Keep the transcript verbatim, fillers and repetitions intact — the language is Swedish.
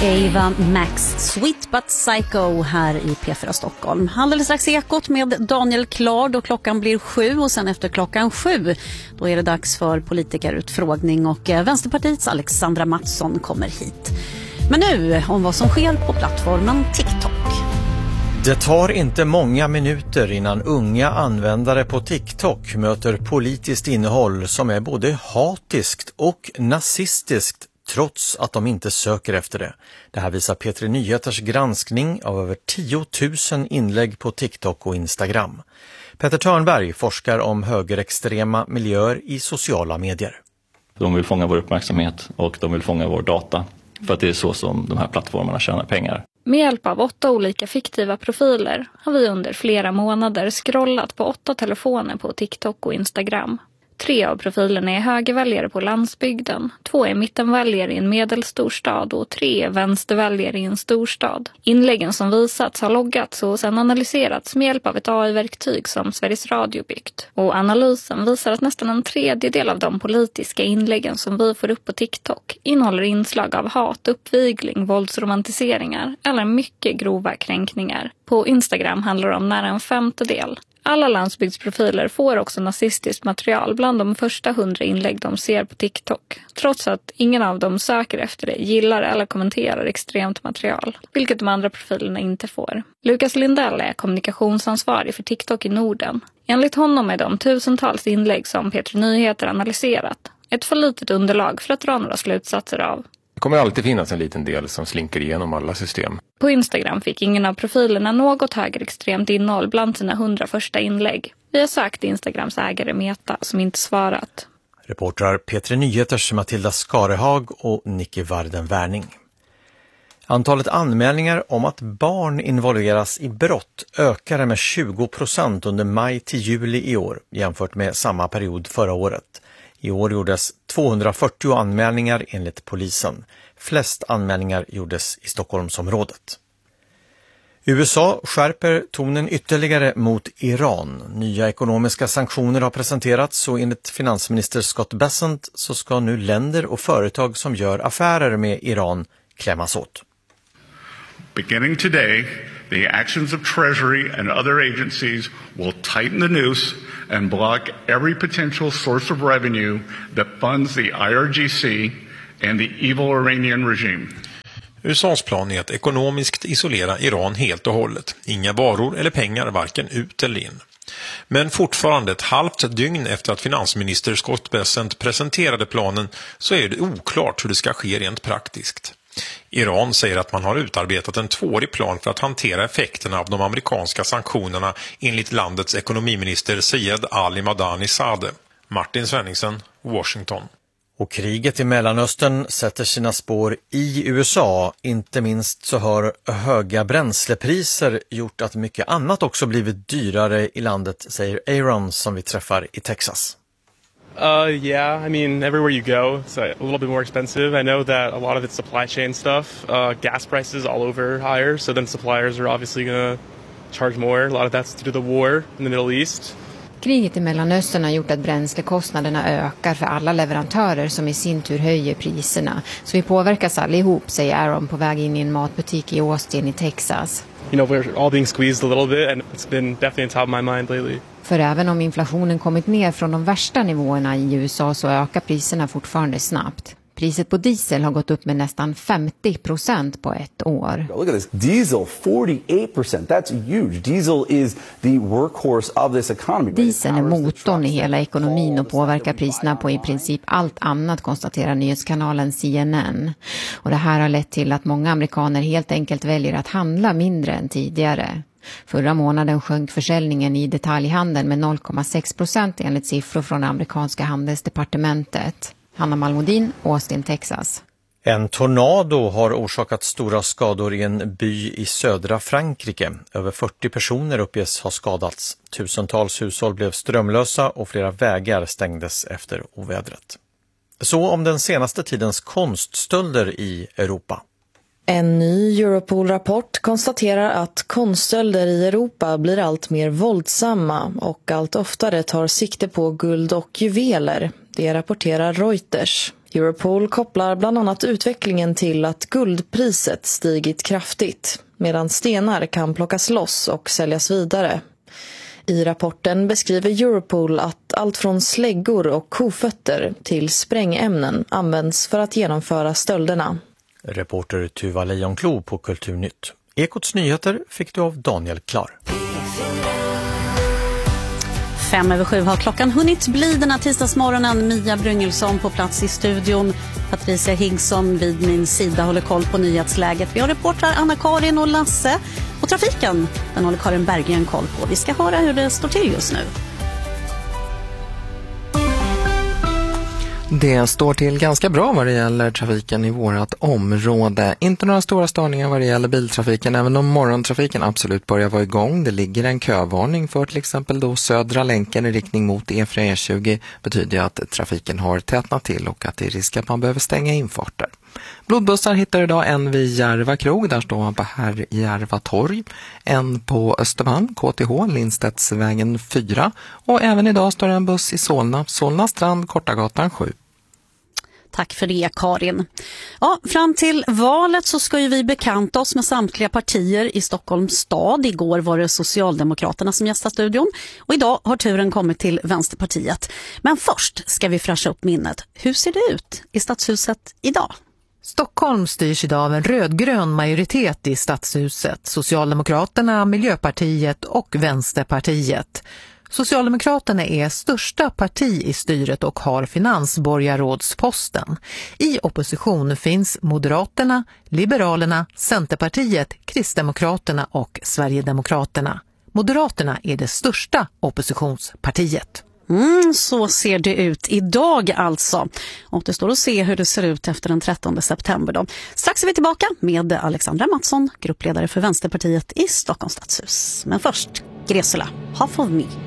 Ava Max, Sweet But Psycho här i P fyra Stockholm. Alldeles strax Ekot med Daniel Klar då klockan blir sju, och sen efter klockan sju då är det dags för politikerutfrågning och Vänsterpartiets Alexandra Mattsson kommer hit. Men nu om vad som sker på plattformen TikTok. Det tar inte många minuter innan unga användare på TikTok möter politiskt innehåll som är både hatiskt och nazistiskt, trots att de inte söker efter det. Det här visar P tre Nyheters granskning av över tio tusen inlägg på TikTok och Instagram. Peter Törnberg forskar om högerextrema miljöer i sociala medier. De vill fånga vår uppmärksamhet och de vill fånga vår data, för att det är så som de här plattformarna tjänar pengar. Med hjälp av åtta olika fiktiva profiler har vi under flera månader scrollat på åtta telefoner på TikTok och Instagram. Tre av profilerna är högerväljare på landsbygden, två är mittenväljare i en medelstor stad och tre är vänsterväljare i en storstad. Inläggen som visats har loggats och sedan analyserats med hjälp av ett A I-verktyg som Sveriges Radio byggt. Och analysen visar att nästan en tredjedel av de politiska inläggen som vi får upp på TikTok innehåller inslag av hat, uppvigling, våldsromantiseringar eller mycket grova kränkningar. På Instagram handlar det om nära en femtedel. Alla landsbygdsprofiler får också nazistiskt material bland de första hundra inlägg de ser på TikTok, trots att ingen av dem söker efter det, gillar eller kommenterar extremt material, vilket de andra profilerna inte får. Lukas Lindell är kommunikationsansvarig för TikTok i Norden. Enligt honom är de tusentals inlägg som P tre Nyheter analyserat ett för litet underlag för att dra några slutsatser av. Det kommer alltid finnas en liten del som slinker igenom alla system. På Instagram fick ingen av profilerna något högerextremt innehåll bland sina hundra första inlägg. Vi har sökt Instagrams ägare Meta som inte svarat. Reportrar P tre Nyheters Matilda Skarehag och Nicky Varden Wärning. Antalet anmälningar om att barn involveras i brott ökade med tjugo procent under maj till juli i år jämfört med samma period förra året. I år gjordes tvåhundrafyrtio anmälningar enligt polisen. Flest anmälningar gjordes i Stockholmsområdet. U S A skärper tonen ytterligare mot Iran. Nya ekonomiska sanktioner har presenterats och enligt finansminister Scott Bessent så ska nu länder och företag som gör affärer med Iran klämmas åt. Beginning today, the actions of Treasury and other agencies will tighten the noose and block every potential source of revenue that funds the I R G C and the evil Iranian regime. U S A:s plan är att ekonomiskt isolera Iran helt och hållet. Inga varor eller pengar varken ut eller in. Men fortfarande ett halvt dygn efter att finansminister Scott Bessent presenterade planen så är det oklart hur det ska ske rent praktiskt. Iran säger att man har utarbetat en tvåårig plan för att hantera effekterna av de amerikanska sanktionerna enligt landets ekonomiminister Syed Ali Madani Sadeh. Martin Svenningsen, Washington. Och kriget i Mellanöstern sätter sina spår i U S A. Inte minst så har höga bränslepriser gjort att mycket annat också blivit dyrare i landet, säger Aaron som vi träffar i Texas. Uh, yeah, I mean, everywhere you go, it's a little bit more expensive. I know that a lot of it's supply chain stuff. Uh, gas prices all over higher, so then suppliers are obviously going to charge more. A lot of that's due to the war in the Middle East. Kriget i Mellanöstern har gjort att bränslekostnaderna ökar för alla leverantörer som i sin tur höjer priserna. Så vi påverkas allihop, säger Aaron på väg in i en matbutik i Austin i Texas. You know, we're all being squeezed a little bit and it's been definitely on top of my mind lately. För även om inflationen kommit ner från de värsta nivåerna i U S A så ökar priserna fortfarande snabbt. Priset på diesel har gått upp med nästan femtio procent på ett år. Look at this. Diesel, forty-eight percent. That's huge. Diesel is the workhorse of this economy. Diesel är motorn i hela ekonomin och påverkar priserna på i princip allt annat, konstaterar nyhetskanalen C N N. Och det här har lett till att många amerikaner helt enkelt väljer att handla mindre än tidigare. Förra månaden sjönk försäljningen i detaljhandeln med noll komma sex procent enligt siffror från amerikanska handelsdepartementet. Hanna Malmodin, Austin, Texas. En tornado har orsakat stora skador i en by i södra Frankrike. Över fyrtio personer uppges ha skadats. Tusentals hushåll blev strömlösa och flera vägar stängdes efter ovädret. Så om den senaste tidens konststölder i Europa. En ny Europol-rapport konstaterar att konststölder i Europa blir allt mer våldsamma och allt oftare tar sikte på guld och juveler. Det rapporterar Reuters. Europol kopplar bland annat utvecklingen till att guldpriset stigit kraftigt, medan stenar kan plockas loss och säljas vidare. I rapporten beskriver Europol att allt från släggor och kofötter till sprängämnen används för att genomföra stölderna. Reporter Tuva Lejonklo på Kulturnytt. Ekots nyheter fick du av Daniel Klar. Fem över sju har klockan hunnit bli den här tisdagsmorgonen. Mia Bryngelsson på plats i studion. Patricia Higgson vid min sida håller koll på nyhetsläget. Vi har reportrar Anna-Karin och Lasse. Och trafiken, den håller Karin Berggren koll på. Vi ska höra hur det står till just nu. Det står till ganska bra vad det gäller trafiken i vårt område. Inte några stora störningar vad det gäller biltrafiken, även om morgontrafiken absolut börjar vara igång. Det ligger en kövarning för till exempel då södra länken i riktning mot E fyra E tjugo betyder att trafiken har tätnat till och att det är risk att man behöver stänga infarter. Blodbussar hittar idag en vid Järva krog, där står man på här Järva torg. En på Östermalm, K T H, Lindstedtsvägen fyra. Och även idag står en buss i Solna, Solna strand, Kortagatan sju. Tack för det, Karin. Ja, fram till valet så ska ju vi bekanta oss med samtliga partier i Stockholms stad. Igår var det Socialdemokraterna som gästade studion och idag har turen kommit till Vänsterpartiet. Men först ska vi fräscha upp minnet. Hur ser det ut i Stadshuset idag? Stockholm styrs idag av en rödgrön majoritet i Stadshuset. Socialdemokraterna, Miljöpartiet och Vänsterpartiet. Socialdemokraterna är största parti i styret och har finansborgarrådsposten. I opposition finns Moderaterna, Liberalerna, Centerpartiet, Kristdemokraterna och Sverigedemokraterna. Moderaterna är det största oppositionspartiet. Mm, så ser det ut idag alltså. Och det står att se hur det ser ut efter den trettonde september då. Strax är vi tillbaka med Alexandra Mattsson, gruppledare för Vänsterpartiet i Stockholms stadshus. Men först, Gresula, Half of Me.